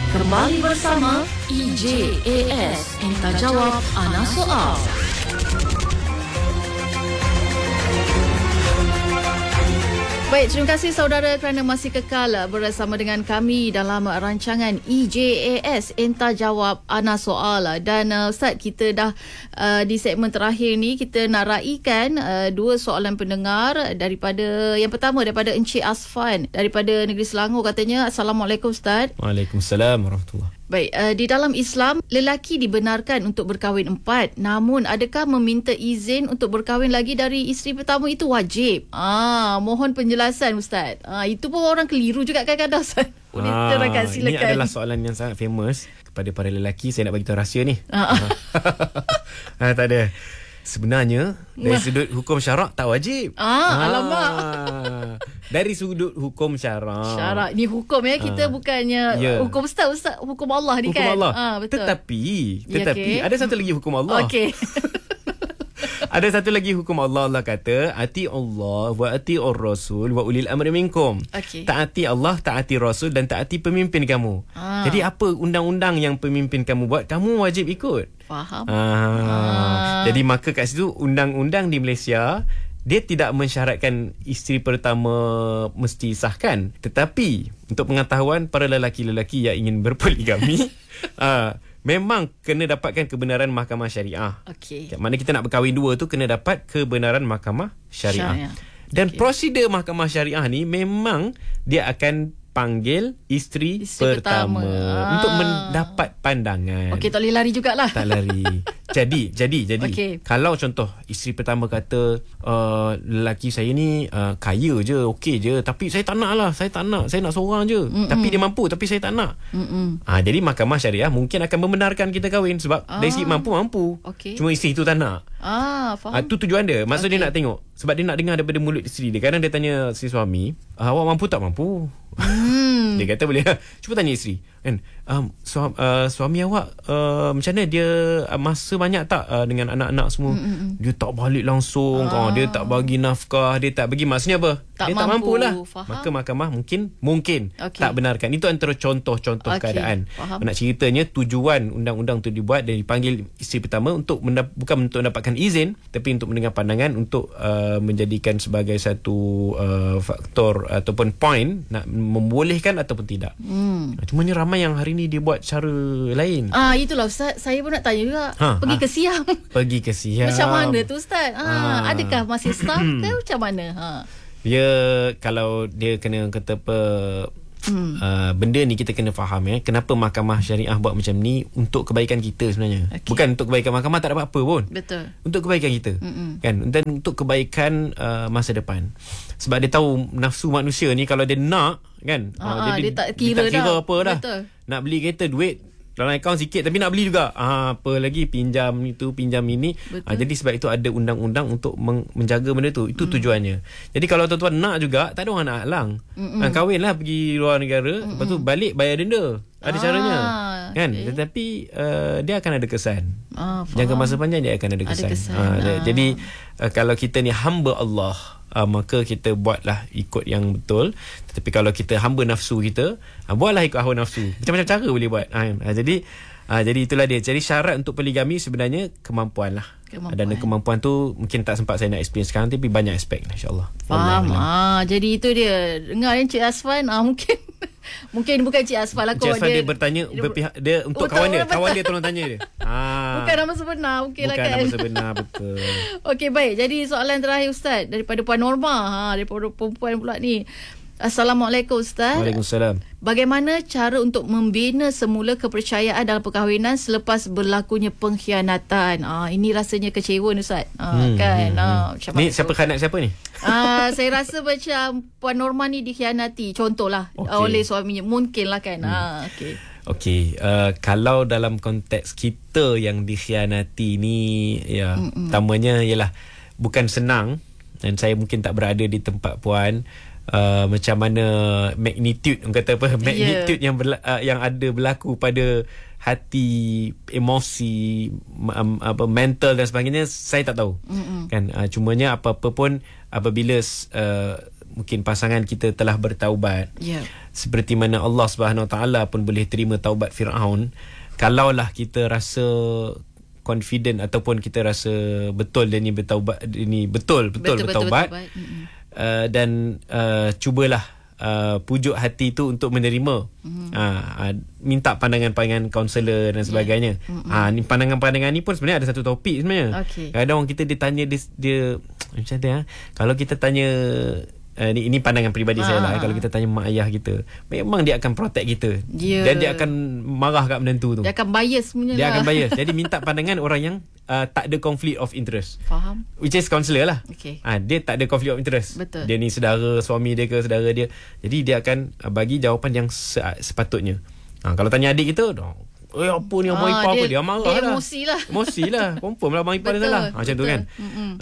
Kembali bersama EJAS, Entah Jawab Ana Soal. Baik, terima kasih saudara kerana masih kekal bersama dengan kami dalam rancangan EJAS, Entah Jawab Ana Soal. Dan Ustaz, kita dah di segmen terakhir ni, kita nak raikan dua soalan pendengar. Daripada yang pertama, daripada Encik Asfan daripada Negeri Selangor, katanya, Assalamualaikum Ustaz. Waalaikumsalam warahmatullahi. Baik, di dalam Islam, lelaki dibenarkan untuk berkahwin 4. Namun, adakah meminta izin untuk berkahwin lagi dari isteri pertama itu wajib? Mohon penjelasan Ustaz. Itu pun orang keliru juga kadang-kadang Ustaz. Boleh terangkan, silakan. Ini adalah soalan yang sangat famous kepada para lelaki. Saya nak bagi tahu rahsia ni. Tak ada. Sebenarnya dari sudut hukum syarak tak wajib. Alamak. Dari sudut hukum syarak. Syarak ni hukum ya, kita bukannya hukum Ustaz, hukum Allah ni hukum kan. Allah. Betul. Tetapi Okay. ada satu lagi hukum Allah. Okey. Ada satu lagi hukum Allah. Allah kata, ati Allah wa ati'ur rasul wa ulil amri minkum. Okay. Taati Allah, taati Rasul dan taati pemimpin kamu. Jadi apa undang-undang yang pemimpin kamu buat, kamu wajib ikut. Faham. Jadi maka kat situ undang-undang di Malaysia, dia tidak mensyaratkan isteri pertama mesti sahkan. Tetapi untuk pengetahuan para lelaki-lelaki yang ingin berpoligami, memang kena dapatkan kebenaran mahkamah syariah. Okey. Mana kita nak berkahwin dua tu kena dapat kebenaran mahkamah syariah. Dan prosedur mahkamah syariah ni memang dia akan panggil isteri pertama untuk mendapat pandangan. Okey, tak boleh lari jugalah. Tak lari. Jadi kalau contoh isteri pertama kata, lelaki saya ni kaya je, okey je, tapi saya tak nak lah, saya nak seorang je. Tapi dia mampu, tapi saya tak nak. Jadi mahkamah syariah mungkin akan membenarkan kita kahwin sebab dari segi mampu. Cuma isteri tu tak nak. Faham. Itu tujuan dia. Maksud dia nak tengok, sebab dia nak dengar daripada mulut isteri dia. Kadang dia tanya si suami, awak mampu tak mampu? Dia kata boleh. Cuba tanya isteri kan, suami awak macam mana dia, masa banyak tak dengan anak-anak semua? Dia tak balik langsung, dia tak bagi nafkah, dia tak bagi, maksudnya apa? Dia tak mampu lah. Maka mahkamah mungkin tak benarkan. Itu antara contoh-contoh keadaan. Nak ceritanya tujuan undang-undang tu dibuat dan dipanggil isteri pertama untuk bukan untuk mendapatkan izin, tapi untuk mendengar pandangan, untuk menjadikan sebagai satu faktor ataupun point nak membolehkan ataupun tidak. Cuma ni ramai yang hari ni dia buat cara lain. Itulah Ustaz, saya pun nak tanya juga. Pergi ke Siam. Pergi ke Siam. Macam mana tu Ustaz? Adakah masih staff ke macam mana? Dia kalau dia kena kata apa, benda ni kita kena faham kenapa mahkamah syariah buat macam ni, untuk kebaikan kita sebenarnya. Bukan untuk kebaikan mahkamah, tak ada apa-apa pun. Betul. Untuk kebaikan kita. Kan, dan untuk kebaikan masa depan. Sebab dia tahu nafsu manusia ni, kalau dia nak kan, dia tak kira apa dah. Betul. Nak beli kereta, duit dalam akaun sikit tapi nak beli juga. Apa lagi, pinjam itu, pinjam ini. Jadi sebab itu ada undang-undang untuk menjaga benda tu. Itu tujuannya. Jadi kalau tuan-tuan nak juga, tak ada orang nak halang. Kahwinlah pergi luar negara, lepas tu balik bayar denda. Ada caranya. Kan? Tetapi dia akan ada kesan. Jangka masa panjang dia akan ada kesan. Jadi kalau kita ni hamba Allah, maka kita buatlah ikut yang betul. Tetapi kalau kita hamba nafsu kita, buatlah ikut hawa nafsu. Macam-macam cara boleh buat. Jadi itulah dia. Jadi syarat untuk poligami sebenarnya kemampuan lah. Dan kemampuan tu mungkin tak sempat saya nak explain sekarang, tapi banyak aspek lah, insyaAllah. Faham. Jadi itu dia. Dengar Encik Asfan, mungkin bukan Cik Asfal lah. Cik Asfal dia bertanya berpihak dia untuk kawan dia. Kawan dia tolong tanya dia. Bukan nama sebenar. Bukan nama sebenar, betul. Okey, baik. Jadi soalan terakhir Ustaz, daripada Puan Norma, daripada perempuan pula ni. Assalamualaikum Ustaz. Waalaikumsalam. Bagaimana cara untuk membina semula kepercayaan dalam perkahwinan selepas berlakunya pengkhianatan? Ini rasanya kecewa Ustaz. Kan? Macam ni siapa khianat siapa ni? Saya rasa macam Puan Norma ni dikhianati, contohlah, oleh suaminya. Mungkin lah kan. Okey, kalau dalam konteks kita yang dikhianati ni, pertamanya ialah bukan senang, dan saya mungkin tak berada di tempat puan. Macam mana magnitude, orang kata apa, magnitude yang ada berlaku pada hati, emosi, mental dan sebagainya, saya tak tahu. Kan, cumanya apa-apa pun apabila mungkin pasangan kita telah bertaubat, seperti mana Allah Subhanahu Wa Taala pun boleh terima taubat Firaun, kalaulah kita rasa confident ataupun kita rasa betul dia ni bertaubat, ini betul bertaubat. Dan cubalah pujuk hati tu untuk menerima. Minta pandangan-pandangan kaunselor dan sebagainya. Ni pandangan-pandangan ni pun sebenarnya ada satu topik sebenarnya. Kadang orang kita ditanya dia macam mana kalau kita tanya ini pandangan peribadi saya lah. Kalau kita tanya mak ayah kita, memang dia akan protect kita. Dan dia akan marah kat menantu tu. Dia akan bias sebenarnya. Dia akan bias. Jadi minta pandangan orang yang tak ada conflict of interest. Faham. Which is counselor lah. Dia tak ada conflict of interest. Betul. Dia ni saudara suami dia ke saudara dia. Jadi dia akan bagi jawapan yang sepatutnya. Kalau tanya adik kita, apa ni abang ipar apa, dia marah dia lah. Emosi lah. Confirm lah abang ipar dia salah. Macam tu kan.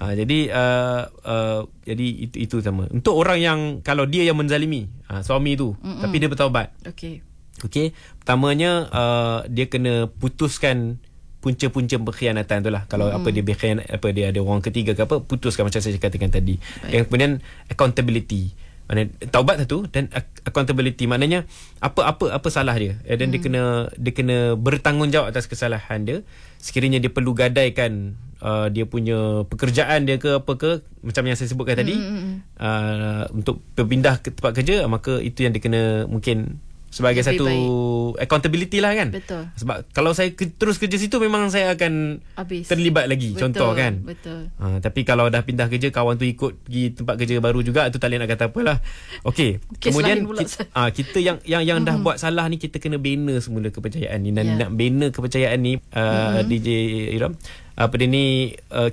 Jadi itu sama. Untuk orang yang kalau dia yang menzalimi suami tu, tapi dia bertaubat. Okey. Pertamanya dia kena putuskan punca-punca berkhianatan tu lah. Kalau dia berkhianat, dia ada orang ketiga ke apa, putuskan macam saya katakan tadi. Yang kemudian accountability. Maknanya taubat satu dan accountability, maknanya apa salah dia, dan dia kena bertanggungjawab atas kesalahan dia. Sekiranya dia perlu gadaikan dia punya pekerjaan dia ke apa ke, macam yang saya sebutkan tadi, untuk berpindah ke tempat kerja, maka itu yang dia kena mungkin sebagai lebih satu baik. Accountability lah kan. Betul. Sebab kalau saya terus kerja situ, memang saya akan terlibat lagi. Contoh kan. Betul. Tapi kalau dah pindah kerja, kawan tu ikut pergi tempat kerja baru juga, tu tak boleh nak kata apalah. Okey. Kemudian kita yang dah buat salah ni, kita kena bina semula kepercayaan ni. Dan nak bina kepercayaan ni, DJ Iram, dia ni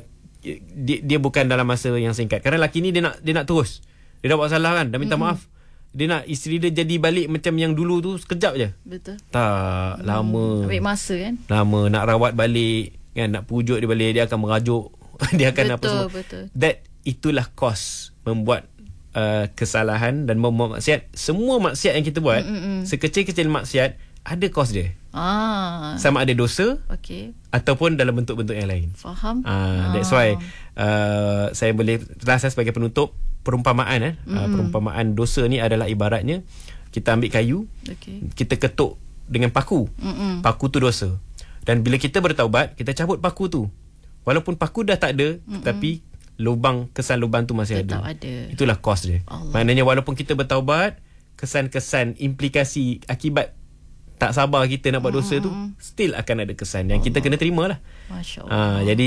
dia bukan dalam masa yang singkat. Kerana lelaki ni dia nak terus. Dia dah buat salah kan, dah minta maaf. Dia nak isteri dia jadi balik macam yang dulu tu sekejap je. Betul. Tak, lama. Ambil masa kan. Lama nak rawat balik kan, nak pujuk dia balik, dia akan merajuk. Dia akan apa semua. Betul. Itulah kos membuat kesalahan dan membuat maksiat. Semua maksiat yang kita buat, sekecil-kecil maksiat, ada kos dia. Sama ada dosa, ataupun dalam bentuk-bentuk yang lain. Faham. That's why saya boleh rasa sebagai penutup, perumpamaan perumpamaan dosa ni adalah ibaratnya kita ambil kayu, kita ketuk dengan paku. Paku tu dosa. Dan bila kita bertaubat, kita cabut paku tu. Walaupun paku dah tak ada, tetapi kesan lubang tu masih tetap ada. ada. Itulah kos dia. Maknanya walaupun kita bertaubat, kesan-kesan, implikasi, akibat tak sabar kita nak buat dosa tu, still akan ada kesan yang kita kena terima lah. Masya Allah. Jadi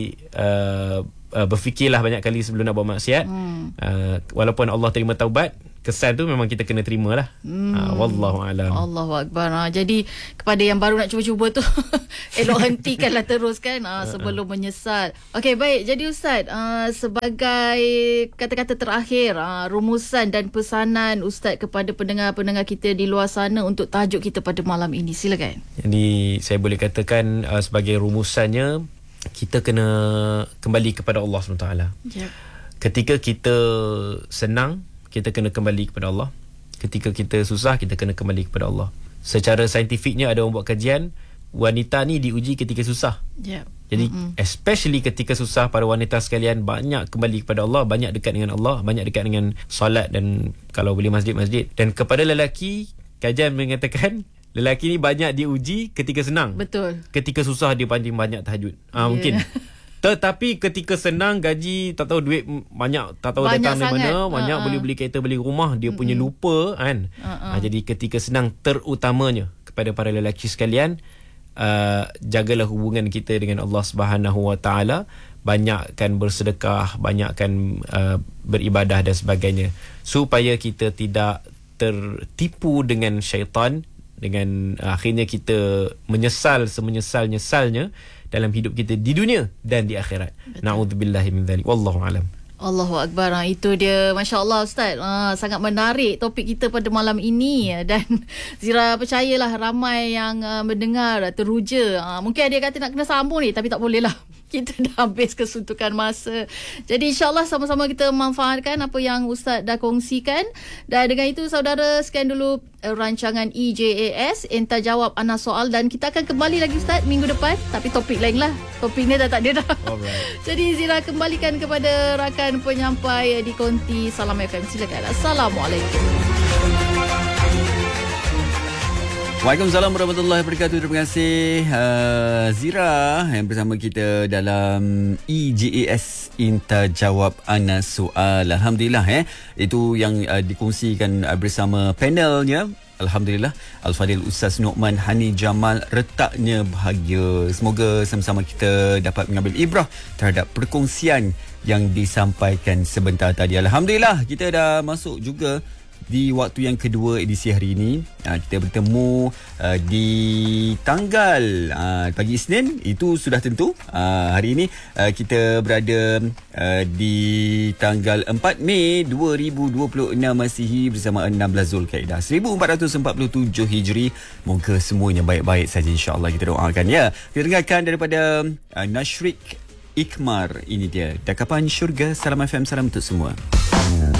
berfikirlah banyak kali sebelum nak buat maksiat. Walaupun Allah terima taubat, kesan tu memang kita kena terima lah. Wallahu alam. Allahu Akbar. Jadi kepada yang baru nak cuba-cuba tu, elok hentikanlah terus kan, sebelum menyesal. Okey, baik. Jadi Ustaz, sebagai kata-kata terakhir, rumusan dan pesanan Ustaz kepada pendengar-pendengar kita di luar sana untuk tajuk kita pada malam ini, silakan. Jadi saya boleh katakan sebagai rumusannya, kita kena kembali kepada Allah SWT. Ketika kita senang, kita kena kembali kepada Allah. Ketika kita susah, kita kena kembali kepada Allah. Secara saintifiknya ada orang buat kajian, wanita ni diuji ketika susah. Jadi especially ketika susah, para wanita sekalian banyak kembali kepada Allah, banyak dekat dengan Allah, banyak dekat dengan solat dan kalau boleh masjid-masjid. Dan kepada lelaki, kajian mengatakan lelaki ni banyak diuji ketika senang. Betul. Ketika susah dia paling banyak tahajud. Mungkin. Tetapi ketika senang, gaji tak tahu, duit banyak tak tahu banyak datang dari mana, banyak boleh beli kereta, beli rumah, dia punya lupa kan. Jadi ketika senang, terutamanya kepada para lelaki sekalian, jagalah hubungan kita dengan Allah Subhanahu Wa Taala, banyakkan bersedekah, banyakkan beribadah dan sebagainya, supaya kita tidak tertipu dengan syaitan, dengan akhirnya kita menyesal semenyesal-nyesalnya dalam hidup kita di dunia dan di akhirat. Na'udzubillahi min dzalik. Wallahu alam. Allahu Akbar. Itu dia, Masya Allah Ustaz. Sangat menarik topik kita pada malam ini. Dan Zira percayalah ramai yang mendengar teruja. Mungkin ada kata nak kena sambung ni, tapi tak boleh lah. kita dah habis kesuntukan masa. Jadi insyaAllah sama-sama kita manfaatkan apa yang Ustaz dah kongsikan. Dan dengan itu saudara, sekian dulu rancangan EJAS, Entah Jawab Ana Soal. Dan kita akan kembali lagi Ustaz minggu depan. Tapi topik lain lah. Topik ni dah tak ada dah. Alright. Jadi Zira kembalikan kepada rakan penyampai di Konti Salam FM. Silakan. Assalamualaikum. Waalaikumsalam warahmatullahi wabarakatuh. Terima kasih Zira yang bersama kita dalam EJAS, Entah Jawab Ana Soal. Alhamdulillah itu yang dikongsikan bersama panelnya. Alhamdulillah, Al-Fadhil Ustaz Nockman Hani Jamal, Retaknya Bahagia. Semoga sama-sama kita dapat mengambil ibrah terhadap perkongsian yang disampaikan sebentar tadi. Alhamdulillah, kita dah masuk juga di waktu yang kedua edisi hari ini. Kita bertemu di tanggal pagi Isnin, itu sudah tentu. Hari ini kita berada di tanggal 4 Mei 2026 Masihi bersama 16 Zulkaidah 1447 Hijri. Moga semuanya baik-baik saja, insya-Allah kita doakan ya. Kita dengarkan daripada Nashrik Ikmar, ini dia Dakapan Syurga. Salam FM, salam untuk semua.